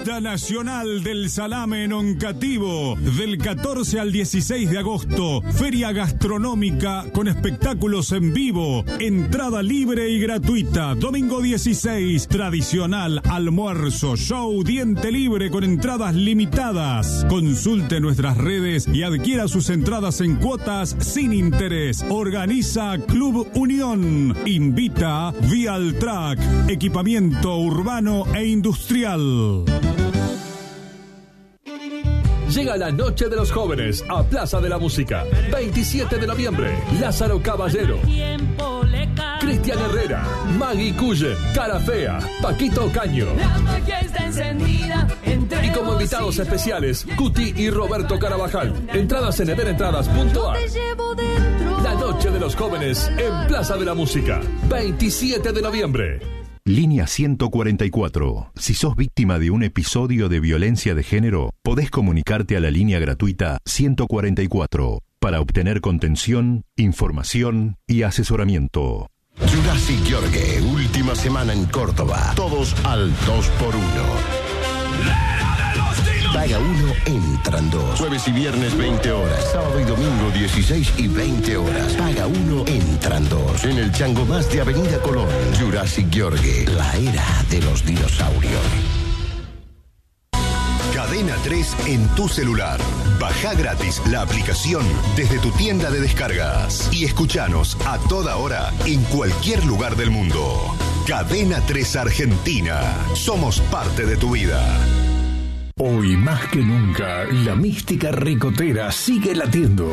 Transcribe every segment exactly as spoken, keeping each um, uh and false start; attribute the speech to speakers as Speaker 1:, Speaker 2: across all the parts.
Speaker 1: Fiesta Nacional del Salame en Oncativo, del catorce al dieciséis de agosto, feria gastronómica con espectáculos en vivo, entrada libre y gratuita. Domingo dieciséis, tradicional almuerzo, show, diente libre con entradas limitadas. Consulte nuestras redes y adquiera sus entradas en cuotas sin interés. Organiza Club Unión. Invita Vialtrack, equipamiento urbano e industrial.
Speaker 2: Llega la Noche de los Jóvenes a Plaza de la Música. veintisiete de noviembre, Lázaro Caballero, Cristian Herrera, Maggie Cullen, Cara Fea, Paquito Caño. Y como invitados especiales, Cuti y Roberto Carabajal. Entradas en everentradas punto a r. La Noche de los Jóvenes en Plaza de la Música. veintisiete de noviembre.
Speaker 3: Línea ciento cuarenta y cuatro. Si sos víctima de un episodio de violencia de género, podés comunicarte a la línea gratuita ciento cuarenta y cuatro para obtener contención, información y asesoramiento.
Speaker 4: Jurassic Yorgue, última semana en Córdoba. Todos al dos por uno. Paga uno, entran dos. Jueves y viernes veinte horas. Sábado y domingo dieciséis y veinte horas. Paga uno, entran dos. En el Chango Más de Avenida Colón. Jurassic Yorgue, la era de los dinosaurios.
Speaker 5: Cadena tres en tu celular. Baja gratis la aplicación desde tu tienda de descargas. Y escuchanos a toda hora en cualquier lugar del mundo. Cadena tres Argentina. Somos parte de tu vida.
Speaker 6: Hoy más que nunca, la mística ricotera sigue latiendo.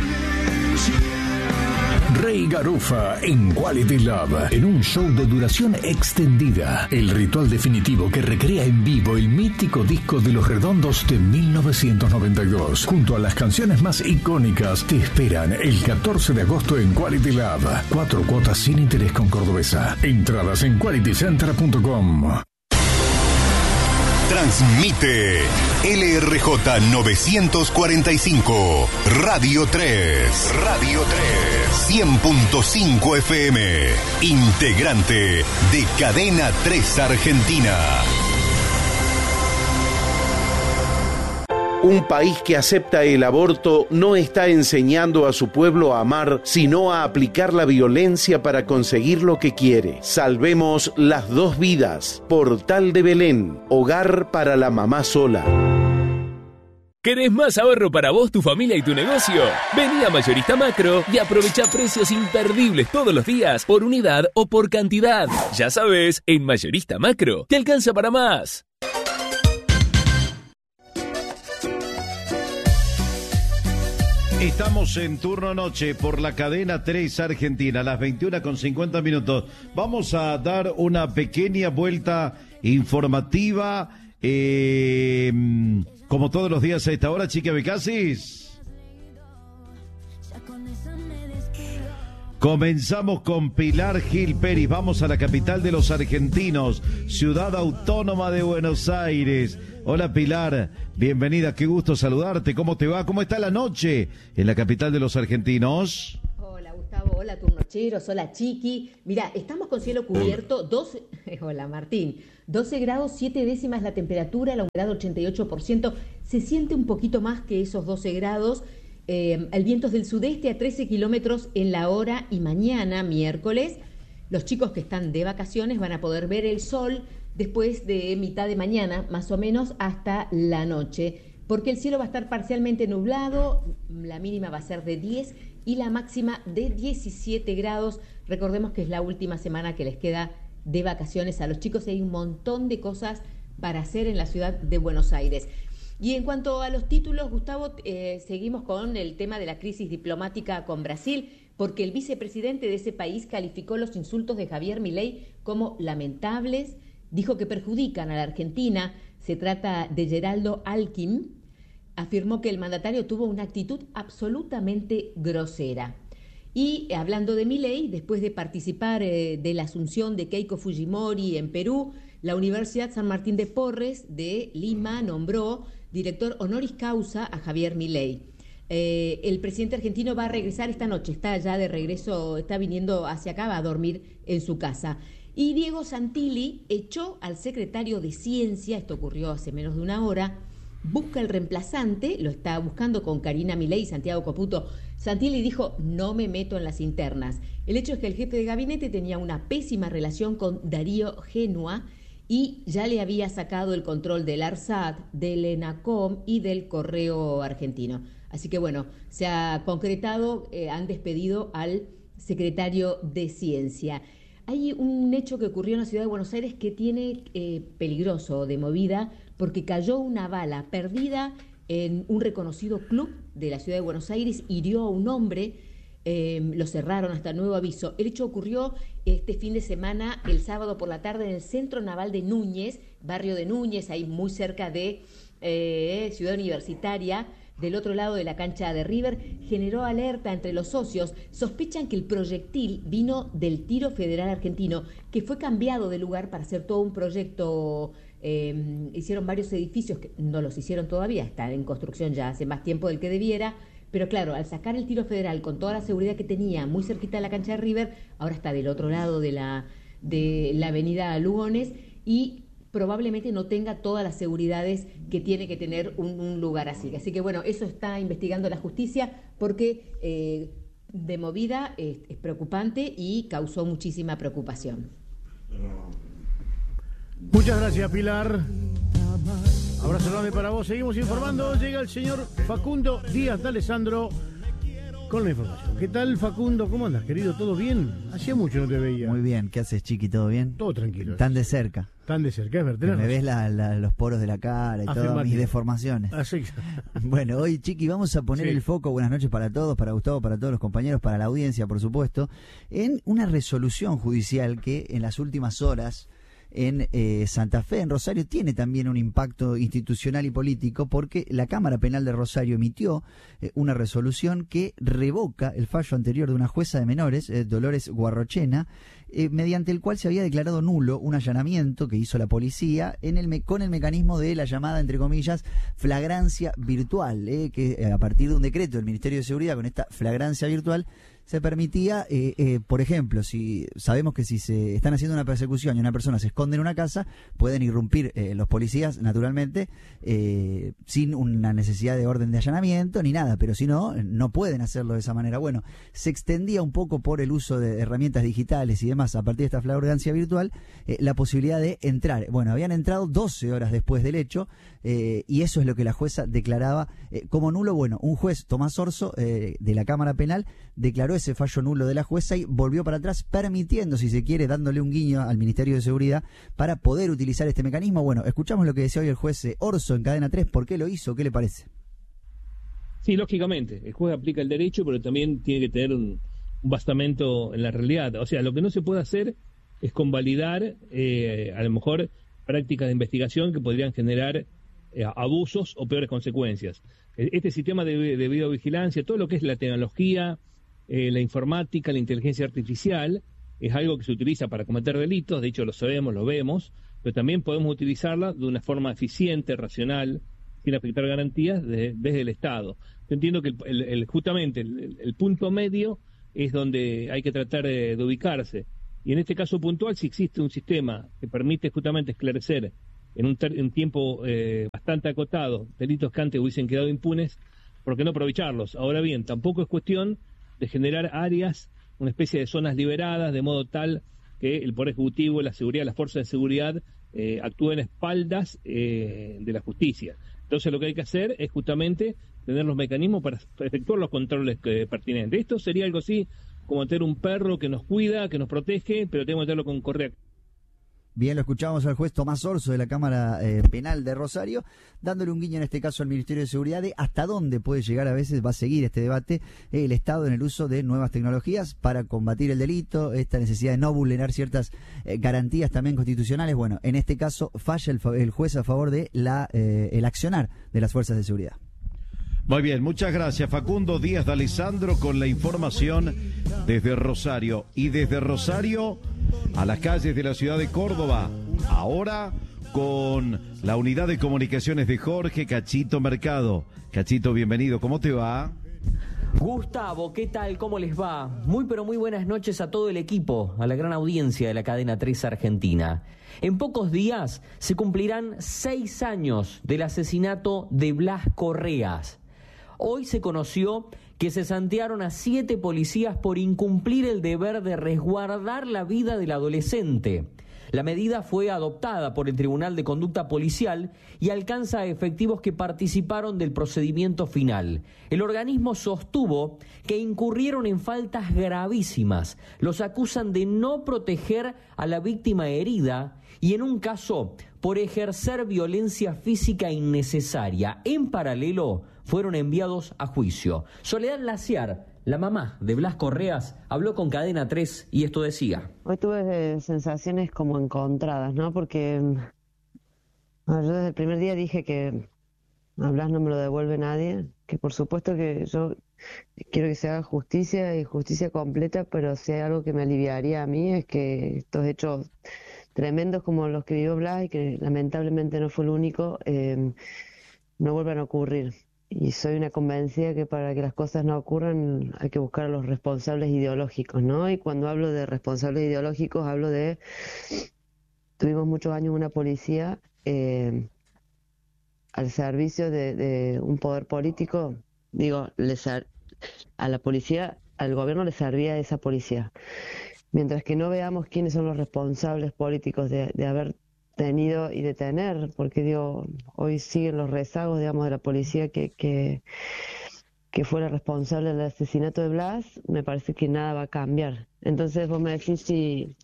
Speaker 6: Rey Garufa en Quality Love, en un show de duración extendida. El ritual definitivo que recrea en vivo el mítico disco de Los Redondos de mil novecientos noventa y dos. Junto a las canciones más icónicas, te esperan el catorce de agosto en Quality Love. Cuatro cuotas sin interés con Cordobesa. Entradas en quality center punto com.
Speaker 5: Transmite L R J novecientos cuarenta y cinco, Radio tres. Radio tres. cien punto cinco F M. Integrante de Cadena tres Argentina.
Speaker 7: Un país que acepta el aborto no está enseñando a su pueblo a amar, sino a aplicar la violencia para conseguir lo que quiere. Salvemos las dos vidas. Portal de Belén, hogar para la mamá sola.
Speaker 8: ¿Querés más ahorro para vos, tu familia y tu negocio? Vení a Mayorista Macro y aprovecha precios imperdibles todos los días, por unidad o por cantidad. Ya sabes, en Mayorista Macro te alcanza para más.
Speaker 9: Estamos en turno noche por la cadena tres Argentina, a las veintiuna con cincuenta minutos. Vamos a dar una pequeña vuelta informativa, eh, como todos los días a esta hora, Chica Becasis. Comenzamos con Pilar Gil Pérez. Vamos a la capital de los argentinos, Ciudad Autónoma de Buenos Aires. Hola Pilar, bienvenida, qué gusto saludarte. ¿Cómo te va? ¿Cómo está la noche en la capital de los argentinos?
Speaker 10: Hola Gustavo, hola turnocheros, hola Chiqui. Mira, estamos con cielo cubierto, doce... Hola Martín, doce grados, siete décimas la temperatura, la humedad ochenta y ocho por ciento. Se siente un poquito más que esos doce grados. Eh, el viento es del sudeste a trece kilómetros en la hora y mañana, miércoles, los chicos que están de vacaciones van a poder ver el sol después de mitad de mañana, más o menos hasta la noche, porque el cielo va a estar parcialmente nublado, la mínima va a ser de diez y la máxima de diecisiete grados. Recordemos que es la última semana que les queda de vacaciones a los chicos y hay un montón de cosas para hacer en la ciudad de Buenos Aires. Y en cuanto a los títulos, Gustavo, eh, seguimos con el tema de la crisis diplomática con Brasil, porque el vicepresidente de ese país calificó los insultos de Javier Milei como lamentables, dijo que perjudican a la Argentina. Se trata de Geraldo Alckmin. Afirmó que el mandatario tuvo una actitud absolutamente grosera. Y eh, hablando de Milei, después de participar eh, de la asunción de Keiko Fujimori en Perú, la Universidad San Martín de Porres de Lima nombró director honoris causa a Javier Milei. Eh, el presidente argentino va a regresar esta noche, está ya de regreso, está viniendo hacia acá, va a dormir en su casa. Y Diego Santilli echó al secretario de Ciencia, esto ocurrió hace menos de una hora, busca el reemplazante, lo está buscando con Karina Milei y Santiago Caputo. Santilli dijo, no me meto en las internas. El hecho es que el jefe de gabinete tenía una pésima relación con Darío Genua y ya le había sacado el control del ARSAT, del ENACOM y del Correo Argentino. Así que bueno, se ha concretado, eh, han despedido al secretario de Ciencia. Hay un hecho que ocurrió en la ciudad de Buenos Aires que tiene eh, peligroso de movida, porque cayó una bala perdida en un reconocido club de la ciudad de Buenos Aires, hirió a un hombre, eh, lo cerraron hasta nuevo aviso. El hecho ocurrió este fin de semana, el sábado por la tarde, en el Centro Naval de Núñez, barrio de Núñez, ahí muy cerca de eh, Ciudad Universitaria, del otro lado de la cancha de River. Generó alerta entre los socios. Sospechan que el proyectil vino del Tiro Federal Argentino, que fue cambiado de lugar para hacer todo un proyecto. Eh, hicieron varios edificios, que no los hicieron todavía, están en construcción ya hace más tiempo del que debiera, pero claro, al sacar el Tiro Federal con toda la seguridad que tenía muy cerquita de la cancha de River, ahora está del otro lado de la, de la avenida Lugones y probablemente no tenga todas las seguridades que tiene que tener un, un lugar así. Así que bueno, eso está investigando la justicia porque eh, de movida es, es preocupante y causó muchísima preocupación.
Speaker 11: Muchas gracias, Pilar. Abrazo grande para vos. Seguimos informando. Llega el señor Facundo Díaz de Alessandro con la información. ¿Qué tal, Facundo? ¿Cómo andas, querido? ¿Todo bien? Hacía mucho no te veía.
Speaker 12: Muy bien. ¿Qué haces, Chiqui? ¿Todo bien?
Speaker 11: Todo tranquilo.
Speaker 12: Tan de cerca.
Speaker 11: Tan de cerca, es verdad.
Speaker 12: Me ves la, la, los poros de la cara y todas mis deformaciones.
Speaker 11: Así.
Speaker 12: Bueno, hoy, Chiqui, vamos a poner sí. el foco, buenas noches para todos, para Gustavo, para todos los compañeros, para la audiencia, por supuesto, en una resolución judicial que en las últimas horas en eh, Santa Fe, en Rosario, tiene también un impacto institucional y político porque la Cámara Penal de Rosario emitió eh, una resolución que revoca el fallo anterior de una jueza de menores, eh, Dolores Guarrochena, eh, mediante el cual se había declarado nulo un allanamiento que hizo la policía en el me con el mecanismo de la llamada, entre comillas, flagrancia virtual, eh, que eh, a partir de un decreto del Ministerio de Seguridad, con esta flagrancia virtual, se permitía, eh, eh, por ejemplo, si sabemos que si se están haciendo una persecución y una persona se esconde en una casa, pueden irrumpir eh, los policías, naturalmente, eh, sin una necesidad de orden de allanamiento ni nada, pero si no, no pueden hacerlo de esa manera. Bueno, se extendía un poco por el uso de herramientas digitales y demás, a partir de esta flagrancia virtual, eh, la posibilidad de entrar. Bueno, habían entrado doce horas después del hecho, eh, y eso es lo que la jueza declaraba eh, como nulo. Bueno, un juez, Tomás Orso, eh, de la Cámara Penal, declaró ese fallo nulo de la jueza y volvió para atrás, permitiendo, si se quiere, dándole un guiño al Ministerio de Seguridad para poder utilizar este mecanismo. Bueno, escuchamos lo que decía hoy el juez Orso en Cadena tres. ¿Por qué lo hizo? ¿Qué le parece?
Speaker 13: Sí, lógicamente, el juez aplica el derecho, pero también tiene que tener un, un bastamento en la realidad. O sea, lo que no se puede hacer es convalidar, eh, a lo mejor, prácticas de investigación que podrían generar eh, abusos o peores consecuencias. Este sistema de, de videovigilancia, todo lo que es la tecnología, Eh, la informática, la inteligencia artificial, es algo que se utiliza para cometer delitos, de hecho lo sabemos, lo vemos, pero también podemos utilizarla de una forma eficiente, racional, sin afectar garantías de, desde el Estado. Yo entiendo que el, el, el, justamente el, el punto medio es donde hay que tratar de, de ubicarse, y en este caso puntual, si existe un sistema que permite justamente esclarecer en un, ter, en tiempo eh, bastante acotado delitos que antes hubiesen quedado impunes, ¿por qué no aprovecharlos? Ahora bien, tampoco es cuestión de generar áreas, una especie de zonas liberadas, de modo tal que el Poder Ejecutivo, la seguridad, las fuerzas de seguridad eh, actúen a espaldas eh, de la justicia. Entonces lo que hay que hacer es justamente tener los mecanismos para efectuar los controles eh, pertinentes. Esto sería algo así como tener un perro que nos cuida, que nos protege, pero tenemos que tenerlo con correa.
Speaker 12: Bien, lo escuchábamos al juez Tomás Orso de la Cámara eh, Penal de Rosario, dándole un guiño en este caso al Ministerio de Seguridad de hasta dónde puede llegar, a veces va a seguir este debate, eh, el Estado en el uso de nuevas tecnologías para combatir el delito, esta necesidad de no vulnerar ciertas eh, garantías también constitucionales. Bueno, en este caso falla el, el juez a favor de la eh, el accionar de las fuerzas de seguridad.
Speaker 9: Muy bien, muchas gracias, Facundo Díaz de Alessandro, con la información desde Rosario. Y desde Rosario a las calles de la ciudad de Córdoba, ahora con la unidad de comunicaciones de Jorge Cachito Mercado. Cachito, bienvenido, ¿cómo te va?
Speaker 14: Gustavo, ¿qué tal? ¿Cómo les va? Muy pero muy buenas noches a todo el equipo, a la gran audiencia de la cadena tres Argentina. En pocos días se cumplirán seis años del asesinato de Blas Correas. Hoy se conoció que se santearon a siete policías por incumplir el deber de resguardar la vida del adolescente. La medida fue adoptada por el Tribunal de Conducta Policial y alcanza a efectivos que participaron del procedimiento final. El organismo sostuvo que incurrieron en faltas gravísimas. Los acusan de no proteger a la víctima herida y en un caso por ejercer violencia física innecesaria. En paralelo, fueron enviados a juicio. Soledad Laciar, la mamá de Blas Correas, habló con Cadena tres y esto decía.
Speaker 15: Hoy tuve sensaciones como encontradas, ¿no? Porque bueno, yo desde el primer día dije que a Blas no me lo devuelve nadie, que por supuesto que yo quiero que se haga justicia y justicia completa, pero si hay algo que me aliviaría a mí es que estos hechos tremendos como los que vivió Blas y que lamentablemente no fue el único, eh, no vuelvan a ocurrir. Y soy una convencida que para que las cosas no ocurran hay que buscar a los responsables ideológicos, ¿no? Y cuando hablo de responsables ideológicos hablo de... Tuvimos muchos años una policía eh, al servicio de, de un poder político. Digo, les, a la policía, al gobierno le servía esa policía. Mientras que no veamos quiénes son los responsables políticos de, de haber tenido y de tener, porque digo, hoy siguen los rezagos, digamos, de la policía que, que, que fue la responsable del asesinato de Blas, me parece que nada va a cambiar. Entonces vos me decís si,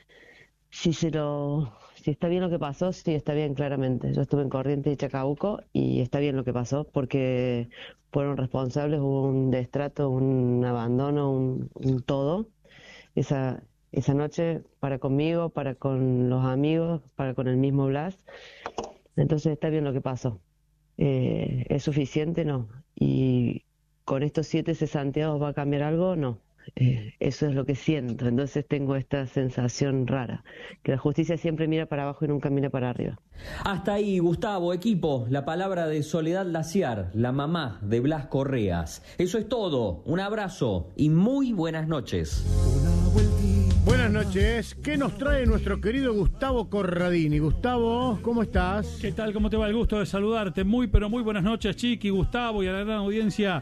Speaker 15: si se lo, si está bien lo que pasó, sí está bien, claramente. Yo estuve en Corrientes y Chacabuco y está bien lo que pasó, porque fueron responsables, hubo un destrato, un abandono, un, un todo. Esa Esa noche para conmigo, para con los amigos, para con el mismo Blas. Entonces está bien lo que pasó. Eh, ¿Es suficiente? No. ¿Y con estos siete cesanteados va a cambiar algo? No. Eh, eso es lo que siento. Entonces tengo esta sensación rara, que la justicia siempre mira para abajo y nunca mira para arriba.
Speaker 14: Hasta ahí, Gustavo, equipo, la palabra de Soledad Laciar, la mamá de Blas Correas. Eso es todo. Un abrazo y muy buenas noches.
Speaker 11: Buenas noches. ¿Qué nos trae nuestro querido Gustavo Corradini? Gustavo, ¿cómo estás?
Speaker 16: ¿Qué tal? ¿Cómo te va? El gusto de saludarte. Muy, pero muy buenas noches, Chiqui, Gustavo y a la gran audiencia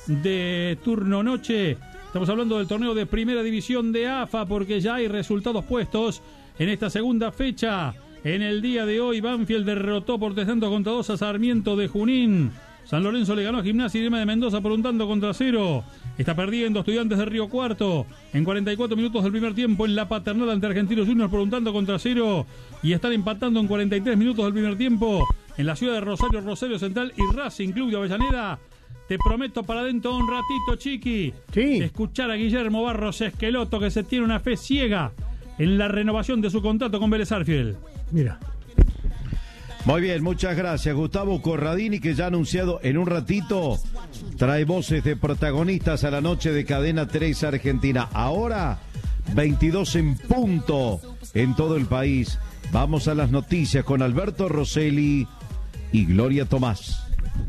Speaker 16: de Turno Noche. Estamos hablando del torneo de Primera División de A F A porque ya hay resultados puestos en esta segunda fecha. En el día de hoy, Banfield derrotó por tres tantos contra dos a Sarmiento de Junín. San Lorenzo le ganó a Gimnasia y Grima de Mendoza por un tanto contra cero. Está perdiendo Estudiantes de Río Cuarto en cuarenta y cuatro minutos del primer tiempo en La Paternal ante Argentinos Juniors por un tanto contra cero. Y están empatando en cuarenta y tres minutos del primer tiempo en la ciudad de Rosario, Rosario Central y Racing Club de Avellaneda. Te prometo para dentro de un ratito, Chiqui,
Speaker 11: sí,
Speaker 16: escuchar a Guillermo Barros Esqueloto, que se tiene una fe ciega en la renovación de su contrato con Vélez Sarsfield.
Speaker 11: Mira.
Speaker 9: Muy bien, muchas gracias. Gustavo Corradini, que ya ha anunciado en un ratito, trae voces de protagonistas a la noche de Cadena tres Argentina. Ahora, veintidós en punto en todo el país. Vamos a las noticias con Alberto Rosselli y Gloria Tomás.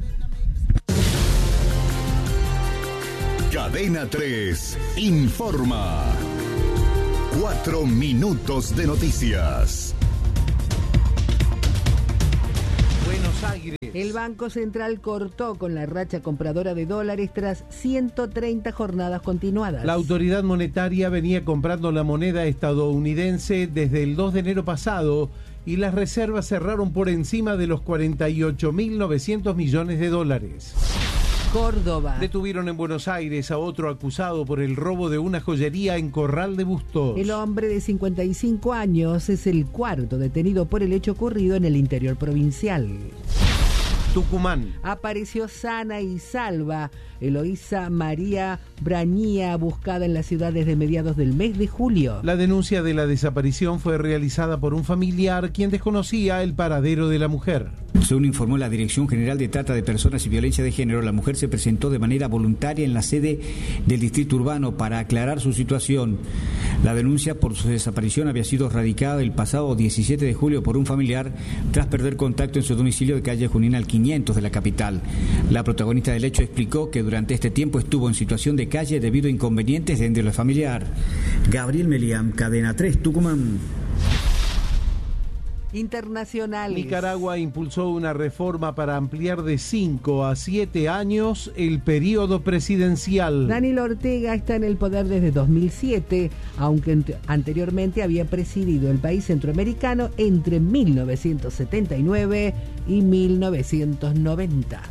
Speaker 5: Cadena tres informa. Cuatro minutos de noticias.
Speaker 17: Buenos Aires. El Banco Central cortó con la racha compradora de dólares tras ciento treinta jornadas continuadas.
Speaker 18: La autoridad monetaria venía comprando la moneda estadounidense desde el dos de enero pasado y las reservas cerraron por encima de los cuarenta y ocho mil novecientos millones de dólares.
Speaker 17: Córdoba.
Speaker 18: Detuvieron en Buenos Aires a otro acusado por el robo de una joyería en Corral de Bustos.
Speaker 17: El hombre de cincuenta y cinco años es el cuarto detenido por el hecho ocurrido en el interior provincial.
Speaker 18: Tucumán.
Speaker 17: Apareció sana y salva Eloísa María Brañía, buscada en la ciudad desde mediados del mes de julio.
Speaker 18: La denuncia de la desaparición fue realizada por un familiar quien desconocía el paradero de la mujer.
Speaker 19: Según informó la Dirección General de Trata de Personas y Violencia de Género, la mujer se presentó de manera voluntaria en la sede del Distrito Urbano para aclarar su situación. La denuncia por su desaparición había sido radicada el pasado diecisiete de julio por un familiar tras perder contacto en su domicilio de calle Junín al quinientos de la capital. La protagonista del hecho explicó que durante este tiempo estuvo en situación de calle debido a inconvenientes dentro del familiar. Gabriel Meliam, Cadena tres, Tucumán.
Speaker 17: Internacionales.
Speaker 18: Nicaragua impulsó una reforma para ampliar de cinco a siete años el periodo presidencial.
Speaker 17: Daniel Ortega está en el poder desde dos mil siete, aunque anteriormente había presidido el país centroamericano entre mil novecientos setenta y nueve y mil novecientos noventa.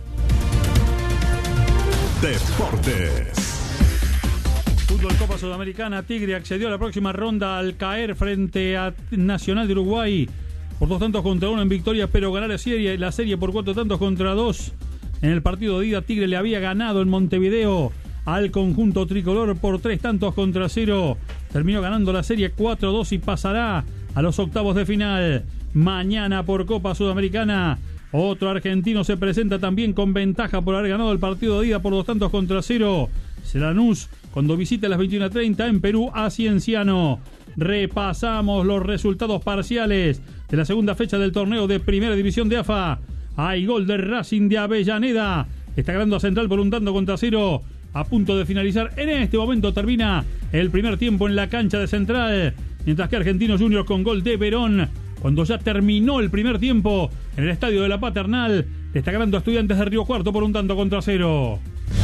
Speaker 1: Deportes.
Speaker 16: Fútbol Copa Sudamericana, Tigre accedió a la próxima ronda al caer frente a Nacional de Uruguay por dos tantos contra uno en victoria, pero ganar la serie, la serie por cuatro tantos contra dos. En el partido de ida, Tigre le había ganado en Montevideo al conjunto tricolor por tres tantos contra cero. Terminó ganando la serie cuatro dos y pasará a los octavos de final. Mañana por Copa Sudamericana, otro argentino se presenta también con ventaja por haber ganado el partido de ida por dos tantos contra cero. Lanús, cuando visita a las veintiuna treinta en Perú a Cienciano. Repasamos los resultados parciales de la segunda fecha del torneo de Primera División de A F A. Hay gol de Racing de Avellaneda. Está ganando a Central por un tanto contra cero. A punto de finalizar. En este momento termina el primer tiempo en la cancha de Central. Mientras que Argentinos Juniors con gol de Verón. Cuando ya terminó el primer tiempo en el estadio de la Paternal, está ganando a Estudiantes de Río Cuarto por un tanto contra cero.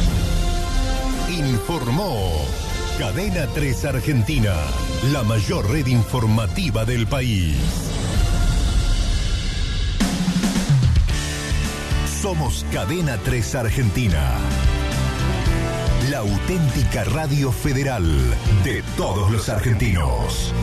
Speaker 5: Informó Cadena tres Argentina, la mayor red informativa del país. Somos Cadena tres Argentina, la auténtica radio federal de todos los argentinos.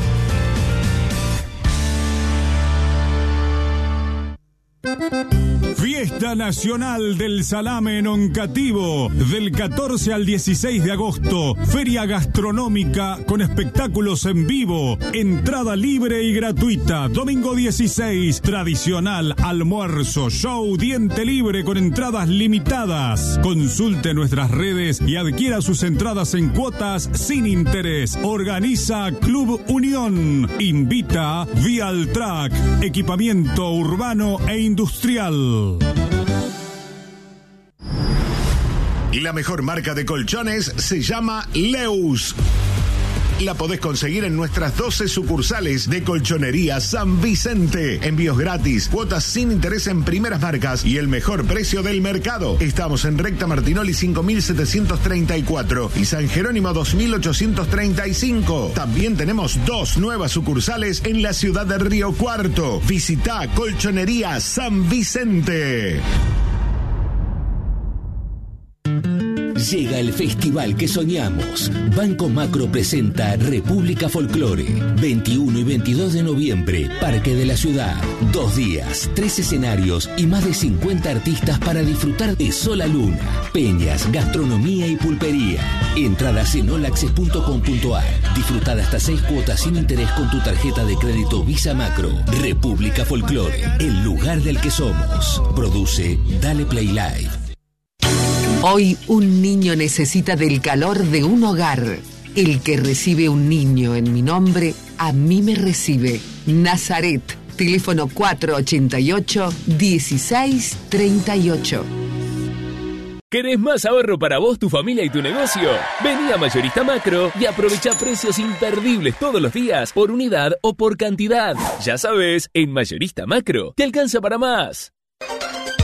Speaker 1: Fiesta Nacional del Salame en Oncativo, del catorce al dieciséis de agosto. Feria gastronómica con espectáculos en vivo. Entrada libre y gratuita. Domingo dieciséis, tradicional almuerzo, show, diente libre con entradas limitadas. Consulte nuestras redes y adquiera sus entradas en cuotas sin interés. Organiza Club Unión. Invita Vialtrack, equipamiento urbano e industrial.
Speaker 5: La mejor marca de colchones se llama Leus. La podés conseguir en nuestras doce sucursales de Colchonería San Vicente. Envíos gratis, cuotas sin interés en primeras marcas y el mejor precio del mercado. Estamos en Recta Martinoli cinco mil setecientos treinta y cuatro y San Jerónimo dos mil ochocientos treinta y cinco. También tenemos dos nuevas sucursales en la ciudad de Río Cuarto. Visita Colchonería San Vicente.
Speaker 20: Llega el festival que soñamos. Banco Macro presenta República Folclore. veintiuno y veintidós de noviembre, Parque de la Ciudad. Dos días, tres escenarios y más de cincuenta artistas para disfrutar de Sola Luna, peñas, gastronomía y pulpería. Entradas en olaccess punto com punto ar. Disfrutada hasta seis cuotas sin interés con tu tarjeta de crédito Visa Macro. República Folclore, el lugar del que somos. Produce Dale Play Live.
Speaker 21: Hoy un niño necesita del calor de un hogar. El que recibe un niño en mi nombre, a mí me recibe. Nazaret, teléfono cuatro ochenta y ocho, dieciséis treinta y ocho.
Speaker 8: ¿Querés más ahorro para vos, tu familia y tu negocio? Vení a Mayorista Macro y aprovecha precios imperdibles todos los días por unidad o por cantidad. Ya sabes, en Mayorista Macro te alcanza para más.